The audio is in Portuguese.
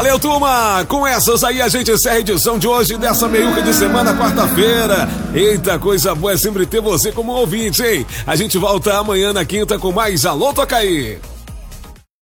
Valeu, turma! Com essas aí a gente encerra a edição de hoje dessa meiuca de semana, quarta-feira. Eita, coisa boa é sempre ter você como ouvinte, hein? A gente volta amanhã na quinta com mais Alô Toca Aí.